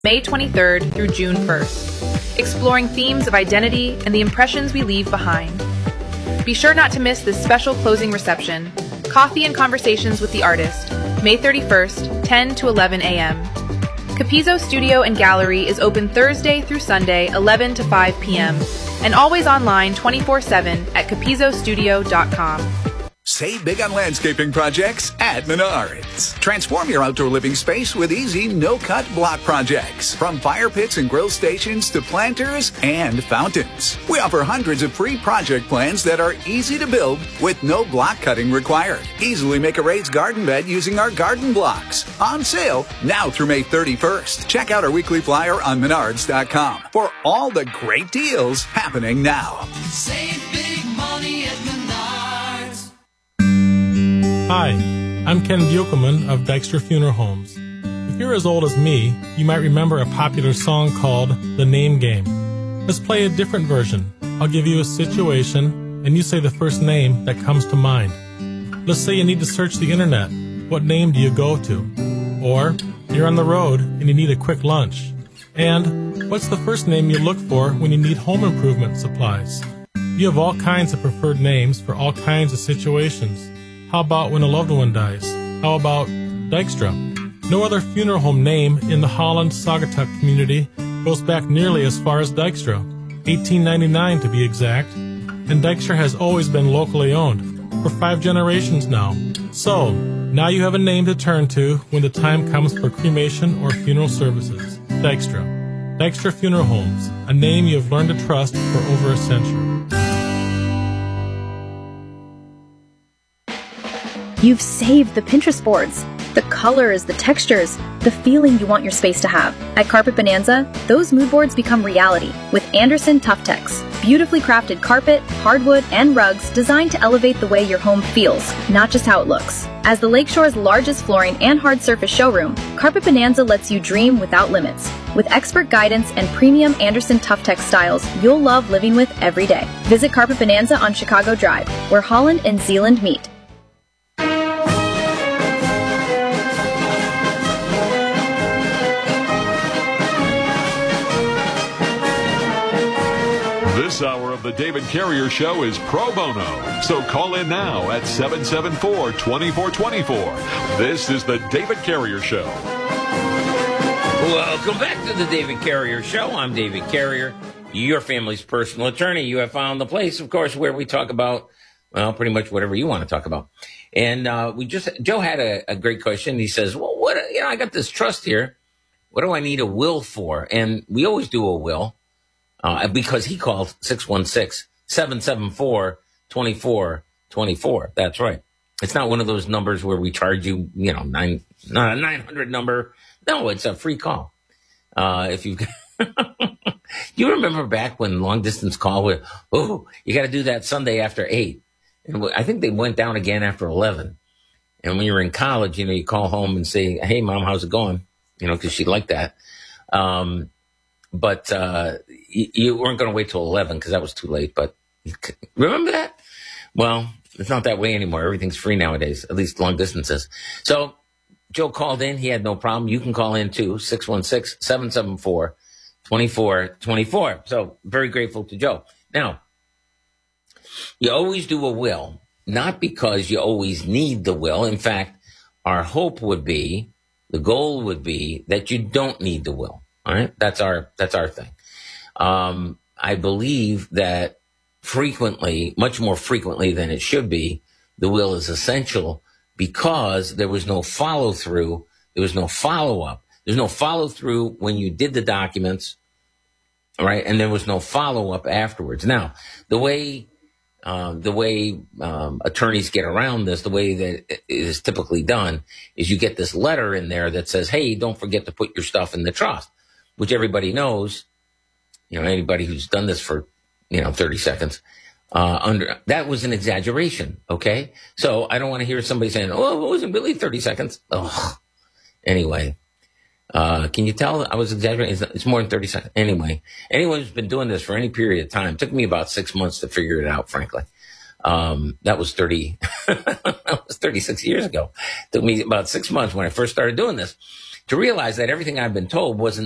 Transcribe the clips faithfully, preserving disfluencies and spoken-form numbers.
May twenty-third through June first, exploring themes of identity and the impressions we leave behind. Be sure not to miss this special closing reception, Coffee and Conversations with the Artist, May thirty-first, ten to eleven a.m. Capizzo Studio and Gallery is open Thursday through Sunday, eleven to five p.m., and always online twenty-four seven at capizzo studio dot com. Save big on landscaping projects at Menards. Transform your outdoor living space with easy, no-cut block projects. From fire pits and grill stations to planters and fountains. We offer hundreds of free project plans that are easy to build with no block cutting required. Easily make a raised garden bed using our garden blocks. On sale now through May thirty-first. Check out our weekly flyer on menards dot com for all the great deals happening now. Save big money at Menards. Hi, I'm Ken Buchelman of Dykstra Funeral Homes. If you're as old as me, you might remember a popular song called The Name Game. Let's play a different version. I'll give you a situation, and you say the first name that comes to mind. Let's say you need to search the internet. What name do you go to? Or you're on the road and you need a quick lunch. And what's the first name you look for when you need home improvement supplies? You have all kinds of preferred names for all kinds of situations. How about when a loved one dies? How about Dykstra? No other funeral home name in the Holland Saugatuck community goes back nearly as far as Dykstra, eighteen ninety-nine to be exact, and Dykstra has always been locally owned, for five generations now. So, now you have a name to turn to when the time comes for cremation or funeral services. Dykstra. Dykstra Funeral Homes, a name you have learned to trust for over a century. You've saved the Pinterest boards. The colors, the textures, the feeling you want your space to have. At Carpet Bonanza, those mood boards become reality with Anderson Tuftex. Beautifully crafted carpet, hardwood, and rugs designed to elevate the way your home feels, not just how it looks. As the Lakeshore's largest flooring and hard surface showroom, Carpet Bonanza lets you dream without limits. With expert guidance and premium Anderson Tuftex styles you'll love living with every day. Visit Carpet Bonanza on Chicago Drive, where Holland and Zeeland meet. This hour of the David Carrier Show is pro bono, so call in now at seven seven four, two four two four. This is the David Carrier Show. Welcome back to the David Carrier Show. I'm David Carrier, your family's personal attorney. You have found the place, of course, where we talk about, well, pretty much whatever you want to talk about. And uh, we just, Joe had a, a great question. He says, well, what, you know, I got this trust here. What do I need a will for? And we always do a will. Uh, because he called six one six, seven seven four, two four two four. That's right. It's not one of those numbers where we charge you, you know, nine, not a nine hundred number. No, it's a free call. Uh, if you, you remember back when long distance call where, oh, you got to do that Sunday after eight. And I think they went down again after eleven. And when you're in college, you know, you call home and say, hey, mom, how's it going? You know, cause she liked that. Um, But uh, you, you weren't going to wait till eleven because that was too late. But remember that? Well, it's not that way anymore. Everything's free nowadays, at least long distances. So Joe called in. He had no problem. You can call in too, six one six, seven seven four, two four two four. So very grateful to Joe. Now, you always do a will, not because you always need the will. In fact, our hope would be, the goal would be that you don't need the will. All right. That's our, that's our thing. Um, I believe that frequently, much more frequently than it should be, the will is essential because there was no follow through. There was no follow up. There's no follow through when you did the documents. All right. And there was no follow up afterwards. Now, the way, um, the way, um, attorneys get around this, the way that it is typically done is you get this letter in there that says, hey, don't forget to put your stuff in the trust. Which everybody knows, you know, anybody who's done this for, you know, thirty seconds, uh, under, that was an exaggeration. Okay. So I don't want to hear somebody saying, oh, it wasn't really thirty seconds. Ugh. Anyway, uh, can you tell I was exaggerating? It's, it's more than thirty seconds. Anyway, anyone who's been doing this for any period of time, it took me about six months to figure it out, frankly. Um, that was thirty, that was thirty-six years ago. It took me about six months when I first started doing this to realize that everything I've been told wasn't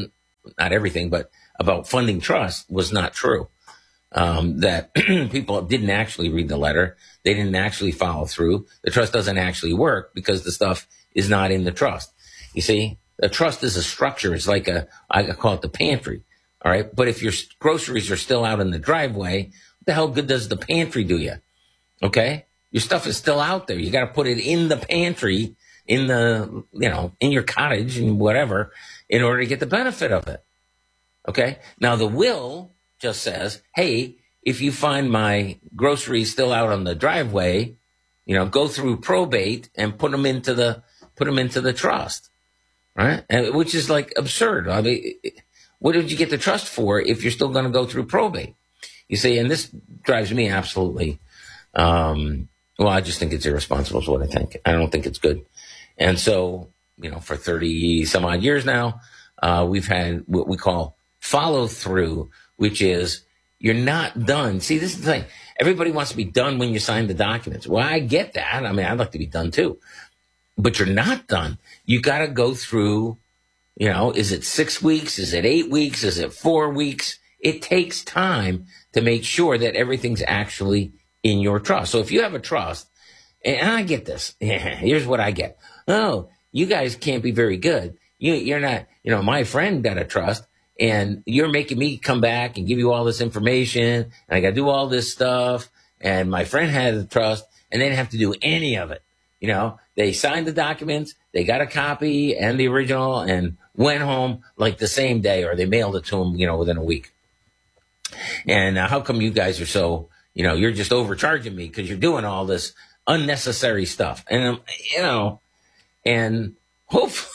not everything, but about funding trust was not true. Um, that people didn't actually read the letter. They didn't actually follow through. The trust doesn't actually work because the stuff is not in the trust. You see, a trust is a structure. It's like a, I call it the pantry. All right. But if your groceries are still out in the driveway, what the hell good does the pantry do you? Okay. Your stuff is still out there. You got to put it in the pantry, in the, you know, in your cottage and whatever, in order to get the benefit of it. Okay. Now the will just says, hey, if you find my groceries still out on the driveway, you know, go through probate and put them into the, put them into the trust. Right. And, which is like absurd. I mean, what did you get the trust for if you're still going to go through probate? You see, and this drives me absolutely, um, well, I just think it's irresponsible is what I think. I don't think it's good. And so, you know, for thirty some odd years now, uh, we've had what we call follow through, which is you're not done. See, this is the thing. Everybody wants to be done when you sign the documents. Well, I get that. I mean, I'd like to be done too, but you're not done. You got to go through, you know, is it six weeks? Is it eight weeks? Is it four weeks? It takes time to make sure that everything's actually in your trust. So if you have a trust, and I get this, here's what I get. Oh, you guys can't be very good. You, you're not, you know, my friend got a trust and you're making me come back and give you all this information and I got to do all this stuff. And my friend had a trust and they didn't have to do any of it. You know, they signed the documents, they got a copy and the original and went home like the same day, or they mailed it to them, you know, within a week. And uh, how come you guys are so, you know, you're just overcharging me because you're doing all this unnecessary stuff. And, um, you know, and hopefully,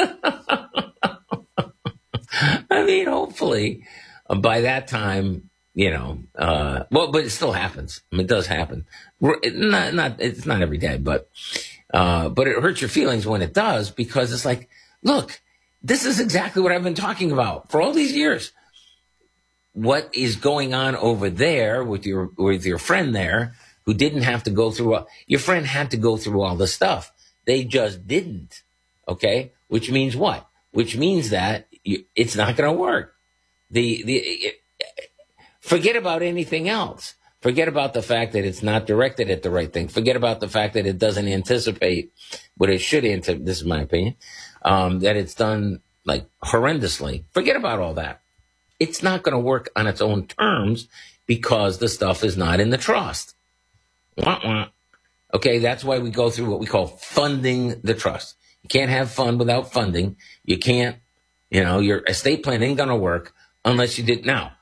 I mean, hopefully uh, by that time, you know, uh, well, but it still happens. I mean, it does happen. It, not, not, it's not every day, but, uh, but it hurts your feelings when it does, because it's like, look, this is exactly what I've been talking about for all these years. What is going on over there with your, with your friend there who didn't have to go through, all, your friend had to go through all the stuff. They just didn't. Okay. Which means what? Which means that you, it's not going to work. The, the, it, forget about anything else. Forget about the fact that it's not directed at the right thing. Forget about the fact that it doesn't anticipate what it should anticipate. This is my opinion. Um, that it's done like horrendously. Forget about all that. It's not going to work on its own terms because the stuff is not in the trust. Wah, wah. Okay, that's why we go through what we call funding the trust. You can't have fun without funding. You can't, you know, your estate plan ain't going to work unless you did. Now,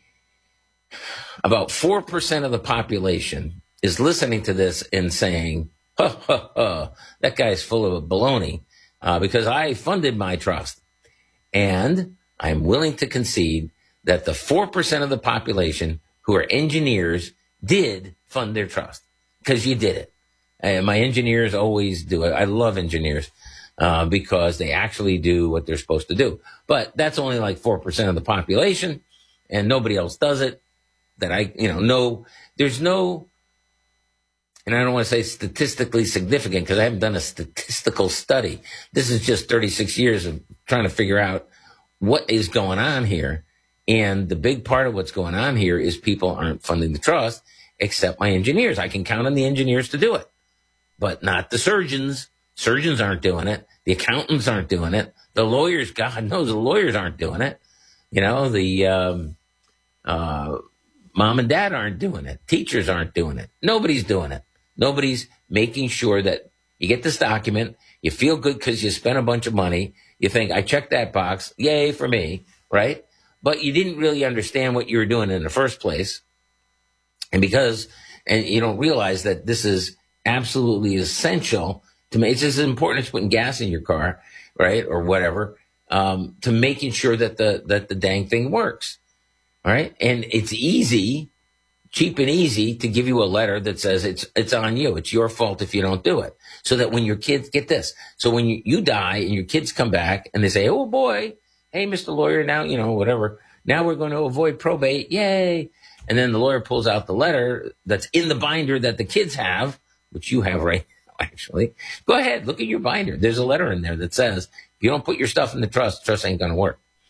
about four percent of the population is listening to this and saying, ha, ha, ha, that guy's full of baloney uh, because I funded my trust. And I'm willing to concede that the four percent of the population who are engineers did fund their trust because you did it. And my engineers always do it. I love engineers uh, because they actually do what they're supposed to do. But that's only like four percent of the population and nobody else does it. That I, you know, no, there's no, and I don't want to say statistically significant because I haven't done a statistical study. This is just thirty-six years of trying to figure out what is going on here. And the big part of what's going on here is people aren't funding the trust, except my engineers. I can count on the engineers to do it, but not the surgeons. Surgeons aren't doing it. The accountants aren't doing it. The lawyers, God knows the lawyers aren't doing it. You know, the, um, uh, mom and dad aren't doing it. Teachers aren't doing it. Nobody's doing it. Nobody's making sure that you get this document. You feel good because you spent a bunch of money. You think, I checked that box. Yay for me, right? But you didn't really understand what you were doing in the first place. And because, and you don't realize that this is absolutely essential to make, it's just as important as putting gas in your car, right? Or whatever, um, to making sure that the, that the dang thing works. All right. And it's easy, cheap and easy to give you a letter that says it's, it's on you. It's your fault if you don't do it. So that when your kids get this, so when you, you die and your kids come back and they say, oh boy, hey, Mister Lawyer, now, you know, whatever. Now we're going to avoid probate. Yay. And then the lawyer pulls out the letter that's in the binder that the kids have, which you have right now, actually. Go ahead. Look at your binder. There's a letter in there that says, if you don't put your stuff in the trust, the trust ain't going to work.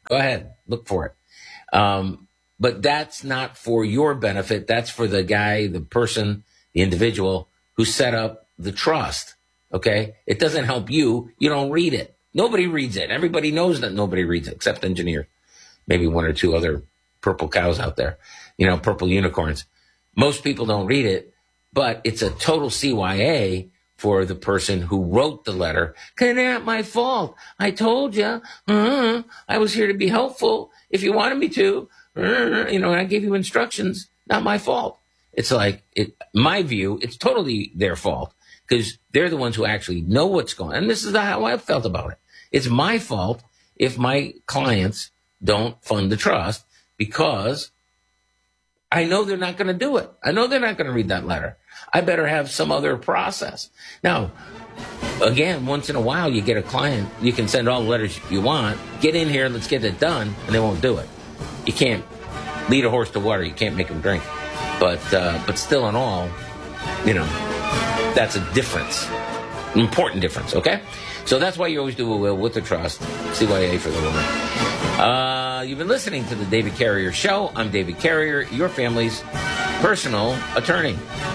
Go ahead, look for it. Um, but that's not for your benefit. That's for the guy, the person, the individual who set up the trust. Okay? It doesn't help you. You don't read it. Nobody reads it. Everybody knows that nobody reads it except engineers. Maybe one or two other purple cows out there, you know, purple unicorns. Most people don't read it, but it's a total C Y A for the person who wrote the letter. Cause it ain't my fault. I told you. Uh, I was here to be helpful. If you wanted me to, uh, you know, and I gave you instructions. Not my fault. It's like, it, my view, it's totally their fault because they're the ones who actually know what's going on. And this is how I felt about it. It's my fault if my clients don't fund the trust because I know they're not going to do it. I know they're not going to read that letter. I better have some other process. Now, again, once in a while, you get a client, you can send all the letters you want, get in here, let's get it done, and they won't do it. You can't lead a horse to water. You can't make them drink. But, uh, but still in all, you know, that's a difference, an important difference, okay? So that's why you always do a will with the trust, C Y A for the woman. Uh, you've been listening to the David Carrier Show. I'm David Carrier, your family's personal attorney.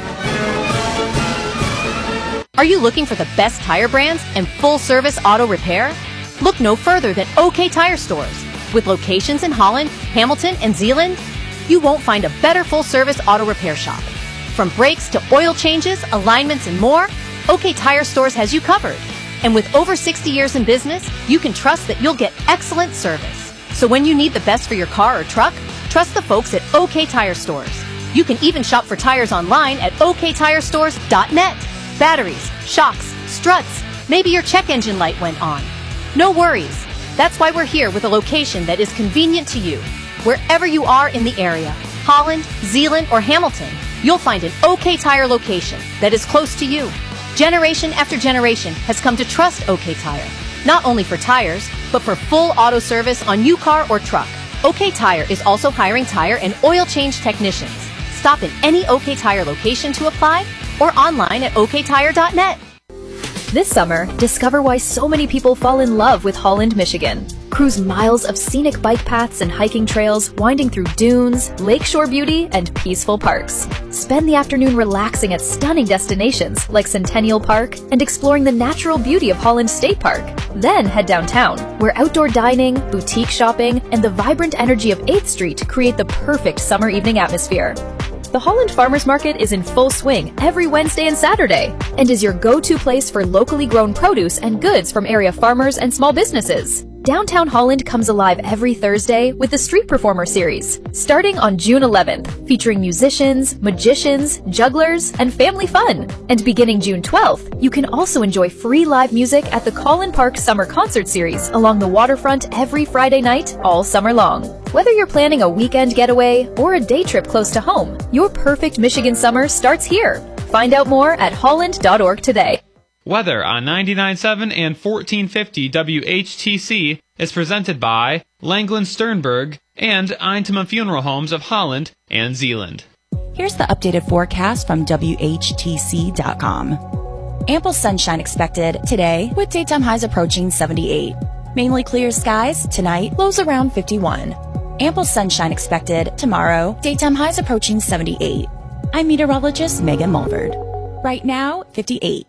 Are you looking for the best tire brands and full-service auto repair? Look no further than OK Tire Stores. With locations in Holland, Hamilton, and Zeeland, you won't find a better full-service auto repair shop. From brakes to oil changes, alignments, and more, OK Tire Stores has you covered. And with over sixty years in business, you can trust that you'll get excellent service. So when you need the best for your car or truck, trust the folks at OK Tire Stores. You can even shop for tires online at O K tire stores dot net. Batteries, shocks, struts, maybe your check engine light went on. No worries. That's why we're here with a location that is convenient to you. Wherever you are in the area, Holland, Zeeland, or Hamilton, you'll find an OK Tire location that is close to you. Generation after generation has come to trust OK Tire, not only for tires, but for full auto service on your car or truck. OK Tire is also hiring tire and oil change technicians. Stop in any OK Tire location to apply or online at O K tire dot net. This summer, discover why so many people fall in love with Holland, Michigan. Cruise miles of scenic bike paths and hiking trails winding through dunes, lakeshore beauty, and peaceful parks. Spend the afternoon relaxing at stunning destinations like Centennial Park and exploring the natural beauty of Holland State Park. Then head downtown, where outdoor dining, boutique shopping, and the vibrant energy of eighth Street create the perfect summer evening atmosphere. The Holland Farmers Market is in full swing every Wednesday and Saturday and is your go-to place for locally grown produce and goods from area farmers and small businesses. Downtown Holland comes alive every Thursday with the Street Performer Series, starting on June eleventh, featuring musicians, magicians, jugglers, and family fun. And beginning June twelfth, you can also enjoy free live music at the Collin Park Summer Concert Series along the waterfront every Friday night, all summer long. Whether you're planning a weekend getaway or a day trip close to home, your perfect Michigan summer starts here. Find out more at holland dot org today. Weather on ninety-nine point seven and fourteen fifty W H T C is presented by Langland Sternberg and Eintema Funeral Homes of Holland and Zeeland. Here's the updated forecast from W H T C dot com. Ample sunshine expected today with daytime highs approaching seventy-eight. Mainly clear skies tonight, lows around fifty-one. Ample sunshine expected tomorrow, daytime highs approaching seventy-eight. I'm meteorologist Megan Mulverd. Right now, fifty-eight.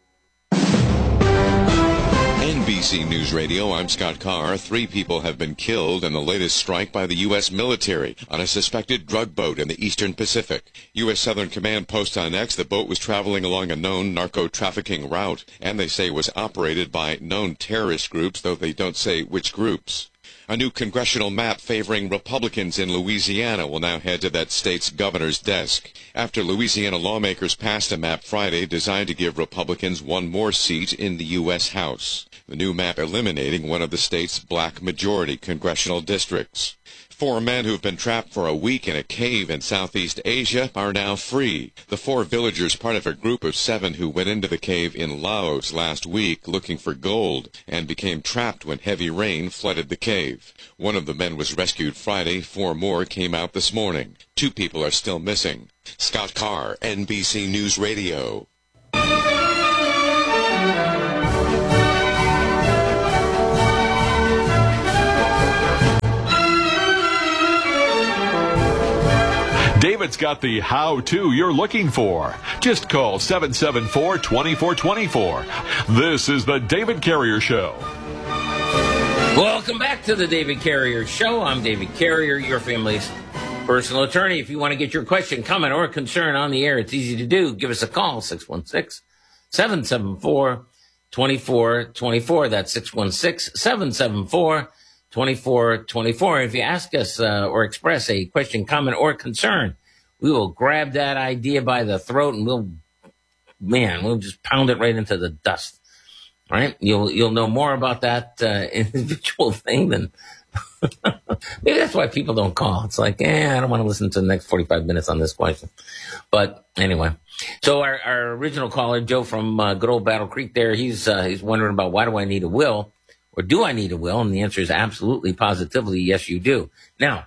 N B C News Radio, I'm Scott Carr. Three people have been killed in the latest strike by the U S military on a suspected drug boat in the Eastern Pacific. U S Southern Command posts on X the boat was traveling along a known narco-trafficking route, and they say was operated by known terrorist groups, though they don't say which groups. A new congressional map favoring Republicans in Louisiana will now head to that state's governor's desk, after Louisiana lawmakers passed a map Friday designed to give Republicans one more seat in the U S House. The new map eliminating one of the state's black majority congressional districts. Four men who've been trapped for a week in a cave in Southeast Asia are now free. The four villagers, part of a group of seven who went into the cave in Laos last week looking for gold and became trapped when heavy rain flooded the cave. One of the men was rescued Friday. Four more came out this morning. Two people are still missing. Scott Carr, N B C News Radio. David's got the how-to you're looking for. Just call seven seven four, two four two four. This is the David Carrier Show. Welcome back to the David Carrier Show. I'm David Carrier, your family's personal attorney. If you want to get your question, comment, or concern on the air, it's easy to do. Give us a call, six one six, seven seven four, two four two four. That's six one six, seven seven four, two four two four. If you ask us uh, or express a question, comment, or concern, we will grab that idea by the throat and we'll, man, we'll just pound it right into the dust. All right? You'll you'll know more about that uh, individual thing than maybe that's why people don't call. It's like, eh, I don't want to listen to the next forty-five minutes on this question. But anyway, so our, our original caller, Joe from uh, good old Battle Creek there, he's uh, he's wondering about why do I need a will, or do I need a will? And the answer is absolutely, positively, yes, you do. Now,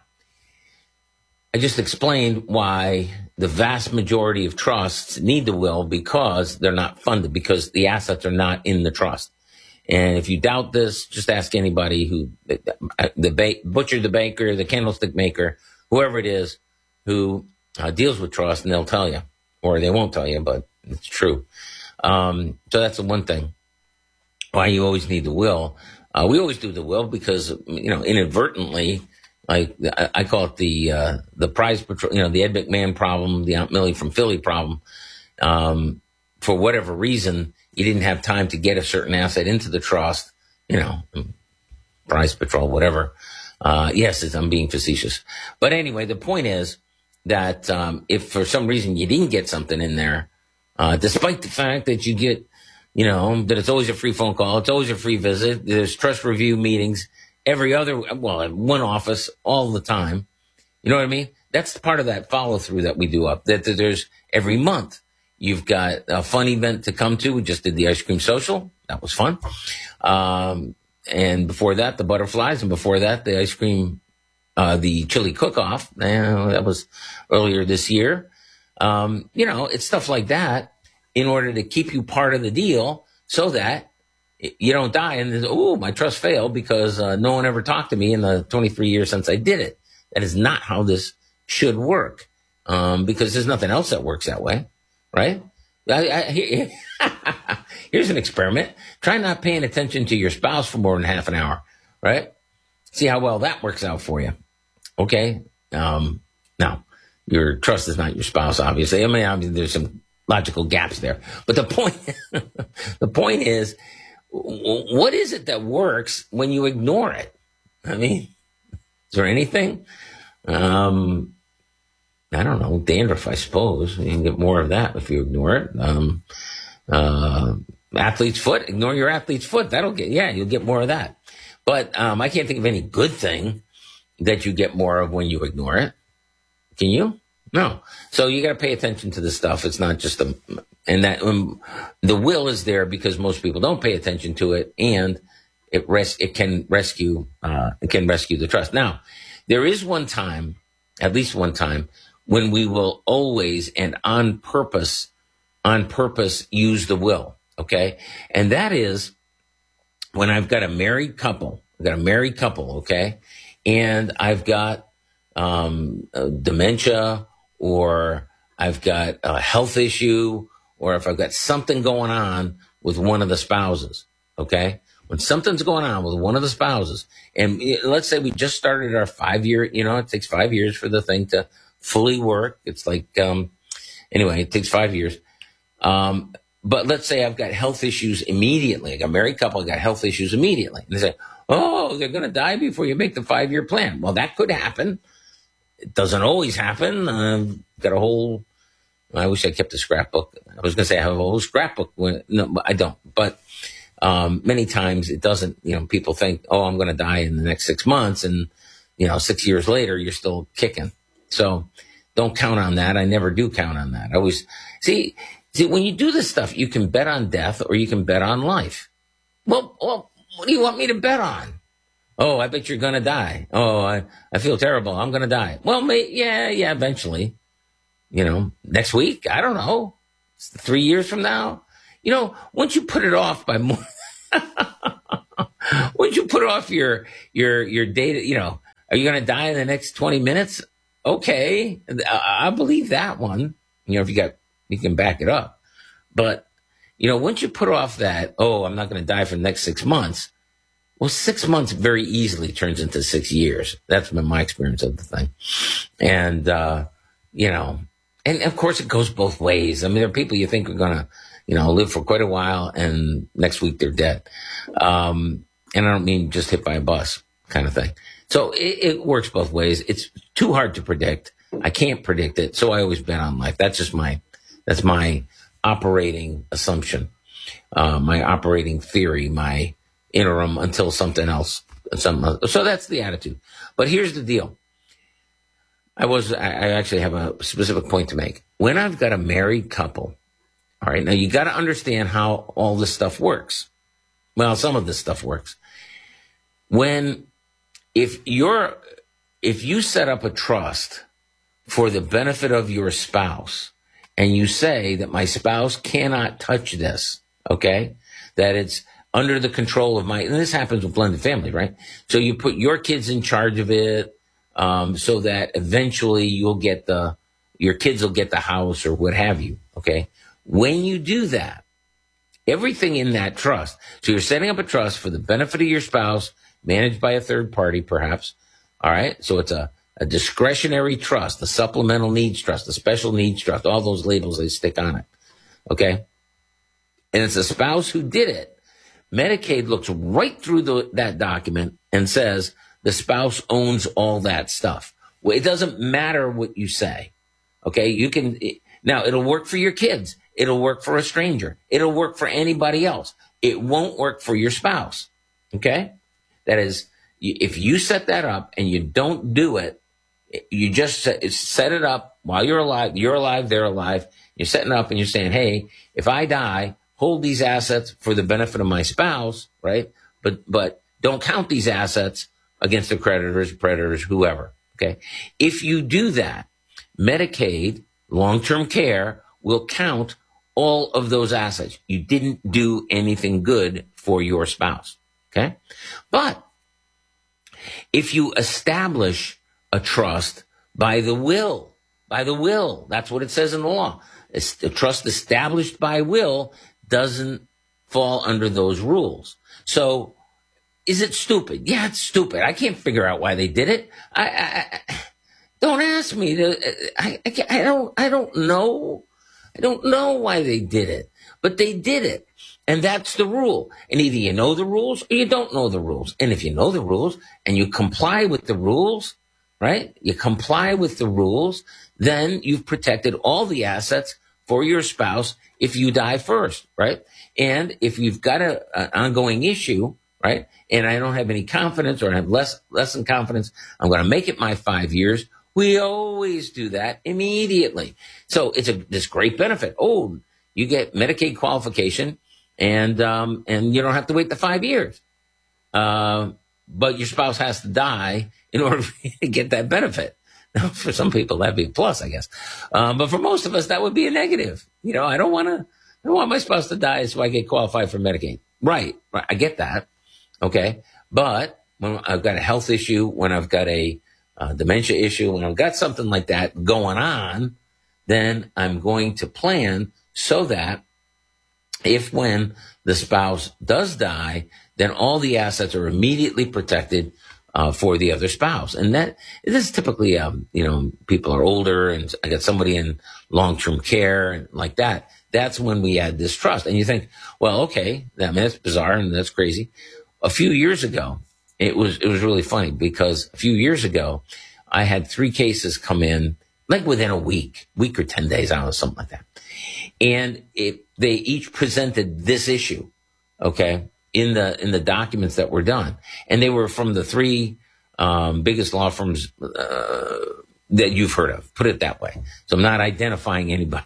I just explained why the vast majority of trusts need the will, because they're not funded, because the assets are not in the trust. And if you doubt this, just ask anybody who, the ba- butcher, the baker, the candlestick maker, whoever it is who uh, deals with trust, and they'll tell you, or they won't tell you, but it's true. Um, so that's the one thing why you always need the will. Uh, we always do the will because, you know, inadvertently, like I, I call it the uh, the prize patrol, you know, the Ed McMahon problem, the Aunt Millie from Philly problem. Um, for whatever reason, you didn't have time to get a certain asset into the trust, you know, prize patrol, whatever. Uh, yes, I'm being facetious. But anyway, the point is that um, if for some reason you didn't get something in there, uh, despite the fact that you get, you know, that it's always a free phone call, it's always a free visit, there's trust review meetings, every other, well, at one office all the time. You know what I mean? That's part of that follow through that we do up, that, that there's every month. You've got a fun event to come to. We just did the ice cream social. That was fun. Um, and before that, the butterflies. And before that, the ice cream, uh, the chili cook-off. Uh, that was earlier this year. Um, you know, it's stuff like that in order to keep you part of the deal so that you don't die and, oh, my trust failed because uh, no one ever talked to me in the twenty-three years since I did it. That is not how this should work, um, because there's nothing else that works that way. Right? I, I, here, here's an experiment. Try not paying attention to your spouse for more than half an hour. Right? See how well that works out for you. Okay? Um, now, your trust is not your spouse, obviously. I mean, obviously there's some logical gaps there. But the point, the point is, what is it that works when you ignore it? I mean, is there anything? Um, I don't know, dandruff, I suppose. You can get more of that if you ignore it. Um, uh, athlete's foot, ignore your athlete's foot. That'll get, yeah, you'll get more of that. But um, I can't think of any good thing that you get more of when you ignore it. Can you? No. So you got to pay attention to the stuff. It's not just a, and that um, the will is there because most people don't pay attention to it, and it res- it can rescue, uh, it can rescue the trust. Now, there is one time, at least one time, when we will always and on purpose, on purpose use the will, okay? And that is when I've got a married couple, I've got a married couple, okay? And I've got um, uh, dementia, or I've got a health issue, or if I've got something going on with one of the spouses, okay? When something's going on with one of the spouses, and let's say we just started our five-year, you know, it takes five years for the thing to fully work. It's like, um, anyway, it takes five years. Um, but let's say I've got health issues immediately. I got a married couple, I got health issues immediately. And they say, oh, they're going to die before you make the five-year plan. Well, that could happen. It doesn't always happen. I've got a whole, I wish I kept a scrapbook. I was going to say I have a whole scrapbook. When, no, I don't. But um, many times it doesn't, you know, people think, oh, I'm going to die in the next six months. And, you know, six years later, you're still kicking. So don't count on that. I never do count on that. I always see, see, when you do this stuff, you can bet on death or you can bet on life. Well, well, what do you want me to bet on? Oh, I bet you're going to die. Oh, I, I feel terrible. I'm going to die. Well, may, yeah, yeah, eventually, you know, next week. I don't know. It's three years from now. You know, once you put it off by more, once you put off your, your, your data, you know, are you going to die in the next twenty minutes? okay, I, I believe that one. You know, if you got, you can back it up. But, you know, once you put off that, oh, I'm not going to die for the next six months. Well, six months very easily turns into six years. That's been my experience of the thing. And, uh, you know, and of course it goes both ways. I mean, there are people you think are going to, you know, live for quite a while and next week they're dead. Um, and I don't mean just hit by a bus kind of thing. So it, it works both ways. It's too hard to predict. I can't predict it. So I always bet on life. That's just my, that's my operating assumption, uh, my operating theory, my interim until something else. Something else. So that's the attitude. But here's the deal. I was, I actually have a specific point to make. When I've got a married couple, all right, now you got to understand how all this stuff works. Well, some of this stuff works. When, if you're, if you set up a trust for the benefit of your spouse and you say that my spouse cannot touch this, okay, that it's under the control of my, and this happens with blended family, right? So you put your kids in charge of it, um, so that eventually you'll get the, your kids will get the house or what have you, okay? When you do that, everything in that trust, so you're setting up a trust for the benefit of your spouse, managed by a third party, perhaps, all right? So it's a, a discretionary trust, the supplemental needs trust, the special needs trust, all those labels they stick on it, okay? And it's the spouse who did it. Medicaid looks right through the, that document and says the spouse owns all that stuff. Well, it doesn't matter what you say, okay? You can, now it'll work for your kids. It'll work for a stranger. It'll work for anybody else. It won't work for your spouse, okay? That is, if you set that up and you don't do it, you just set, set it up while you're alive, you're alive, they're alive. You're setting up and you're saying, hey, if I die, hold these assets for the benefit of my spouse, right? But, but don't count these assets against the creditors, predators, whoever, okay? If you do that, Medicaid, long-term care, will count all of those assets. You didn't do anything good for your spouse, okay? But if you establish a trust by the will, by the will, that's what it says in the law. It's a trust established by will doesn't fall under those rules. So is it stupid? Yeah, it's stupid. I can't figure out why they did it. I, I, I don't ask me to, I, I, I don't, I don't know. I don't know why they did it, but they did it. And that's the rule. And either you know the rules or you don't know the rules. And if you know the rules and you comply with the rules, right? You comply with the rules, then you've protected all the assets for your spouse if you die first, right? And if you've got a, an ongoing issue, right? And I don't have any confidence or I have less, less than confidence, I'm going to make it my five years. We always do that immediately. So it's a, this great benefit. Oh, you get Medicaid qualification and, um, and you don't have to wait the five years. Uh, but your spouse has to die in order to get that benefit. Now, for some people, that'd be a plus, I guess. Um, but for most of us, that would be a negative. You know, I don't want to, I don't want my spouse to die so I get qualified for Medicaid. Right. Right. I get that. Okay. But when I've got a health issue, when I've got a uh, dementia issue, when I've got something like that going on, then I'm going to plan so that if when the spouse does die, then all the assets are immediately protected uh, for the other spouse. And that, this is typically, um, you know, people are older and I got somebody in long-term care and like that. That's when we add this trust. And you think, well, okay, I mean, that's bizarre and that's crazy. A few years ago, it was, it was really funny because a few years ago, I had three cases come in like within a week, week or ten days, I don't know, something like that. And it, they each presented this issue, okay, in the, in the documents that were done. And they were from the three, um, biggest law firms, uh, that you've heard of, put it that way. So I'm not identifying anybody.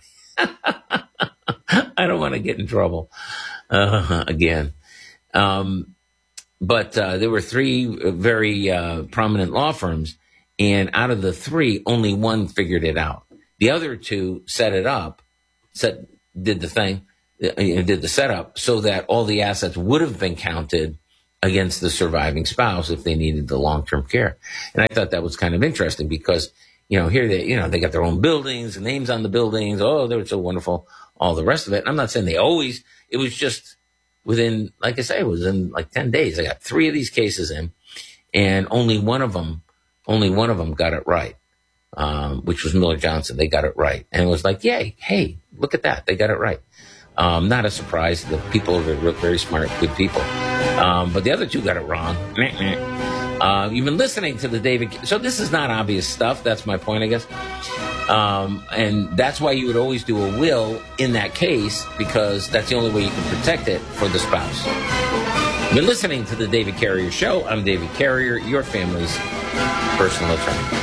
I don't want to get in trouble, uh, again. Um, but, uh, there were three very, uh, prominent law firms. And out of the three, only one figured it out. The other two set it up, set, did the thing, did the setup so that all the assets would have been counted against the surviving spouse if they needed the long-term care. And I thought that was kind of interesting because you know, here they, you know, they got their own buildings, names on the buildings. Oh, they're so wonderful. All the rest of it. And I'm not saying they always, it was just within, like I say, it was in like ten days. I got three of these cases in, and only one of them, only one of them got it right. Um, which was Miller Johnson. They got it right. And it was like, yay, hey, look at that. They got it right. Um, not a surprise. The people are very, very smart, good people. Um, but the other two got it wrong. Uh, you've been listening to the David. So this is not obvious stuff. That's my point, I guess. Um, and that's why you would always do a will in that case, because that's the only way you can protect it for the spouse. You've been listening to the David Carrier Show. I'm David Carrier, your family's personal attorney.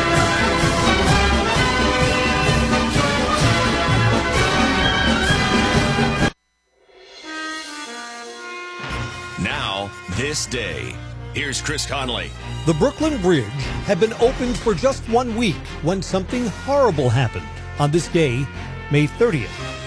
This day. Here's Chris Conley. The Brooklyn Bridge had been opened for just one week when something horrible happened on this day, May thirtieth.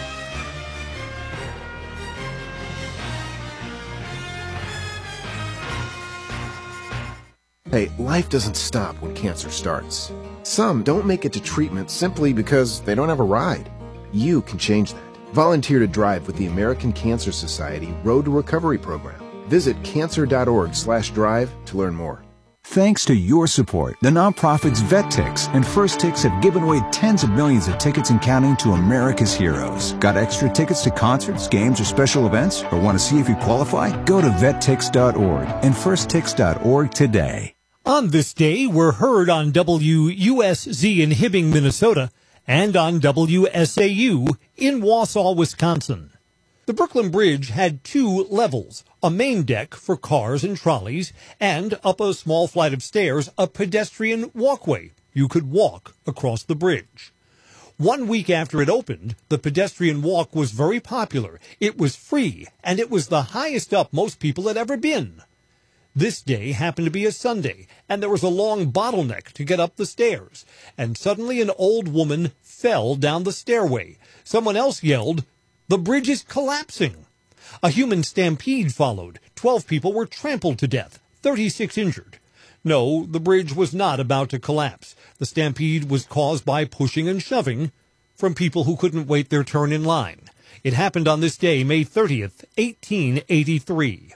Hey, life doesn't stop when cancer starts. Some don't make it to treatment simply because they don't have a ride. You can change that. Volunteer to drive with the American Cancer Society Road to Recovery program. Visit cancer.org slash drive to learn more. Thanks to your support, the nonprofits VetTix and First Tix have given away tens of millions of tickets and counting to America's heroes. Got extra tickets to concerts, games, or special events? Or want to see if you qualify? Go to vet tix dot org and first tix dot org today. On this day, we're heard on W U S Z in Hibbing, Minnesota, and on W S A U in Wausau, Wisconsin. The Brooklyn Bridge had two levels, a main deck for cars and trolleys, and up a small flight of stairs, a pedestrian walkway. You could walk across the bridge. One week after it opened, the pedestrian walk was very popular. It was free, and it was the highest up most people had ever been. This day happened to be a Sunday, and there was a long bottleneck to get up the stairs. And suddenly an old woman fell down the stairway. Someone else yelled, "The bridge is collapsing." A human stampede followed. Twelve people were trampled to death, thirty-six injured. No, the bridge was not about to collapse. The stampede was caused by pushing and shoving from people who couldn't wait their turn in line. It happened on this day, May thirtieth, eighteen eighty-three.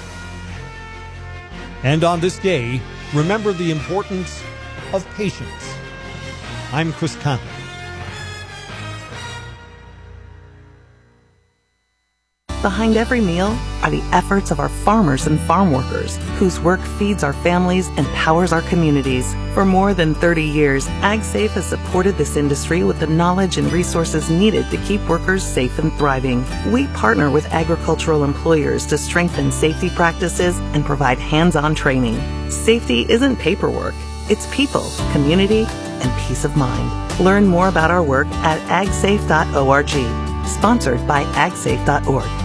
And on this day, remember the importance of patience. I'm Chris Conley. Behind every meal are the efforts of our farmers and farm workers, whose work feeds our families and powers our communities. For more than thirty years, AgSafe has supported this industry with the knowledge and resources needed to keep workers safe and thriving. We partner with agricultural employers to strengthen safety practices and provide hands-on training. Safety isn't paperwork, it's people, community, and peace of mind. Learn more about our work at ag safe dot org. Sponsored by ag safe dot org.